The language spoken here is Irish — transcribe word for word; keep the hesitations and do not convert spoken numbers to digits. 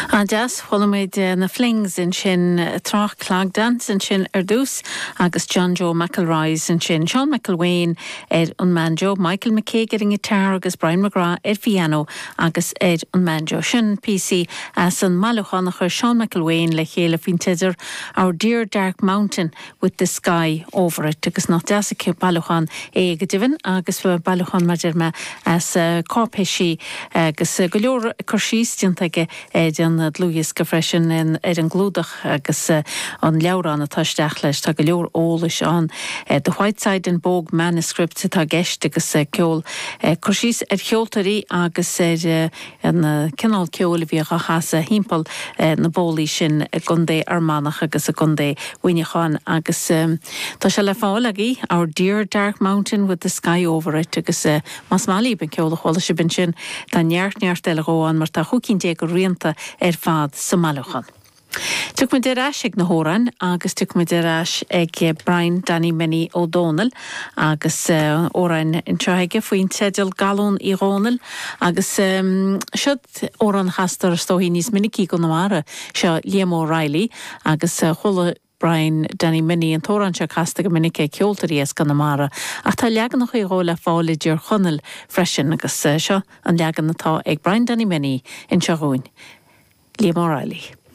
An deas cholamid na flings in sin trach clagdans in sin ar dús agus John Joe McElroy in sin Sean McElwain ed un manjo Michael McKay getting guitar agus Brian McGrath ed piano agus ed un manjo sin P C as an malochanachar Sean McElwain le chéle fin tidir Our Dear Dark Mountain with the Sky over it agus not deas ke balochan e gedivin agus balochan madirma as corpeshi agus golor kurshistiantage ed an Louis gefreshen in ed an glúdach agus an leabhar na taisteach leis tá go leor ólis an the White Side and Bogue manuscript tá gceist agus ceol chuirsís ar cheoltarí agus ar an cinál ceol bhí a chasa hímpel na bólí sin gundé armánach agus a gundé winneáin agus tá se le fálaí Our Dear Dark Mountain with the Sky over it agus mas málaí ben ceol a chola se bin sin tá neart neart eile róán mar tá chucinn dé go rianta ar fad sa malochan. Tuk me deras ag na hóran agus tuk me deras ag Brian Danny Minnie O'Donnell agus uh, óran in traige faoin tedal galón i Ronal agus um, siad óran chastar stóhí níos minicí go na mara seo Liam O'Reilly agus uh, chola Brian Danny Minnie an tóran se casta go minic é ceoltarí as gan na mara ach tá leagan nach chuí róla fála dúr chonel freisin agus uh, seo an leagan natá ag Brian Danny Minnie in Seaghún. Liam O'Reilly.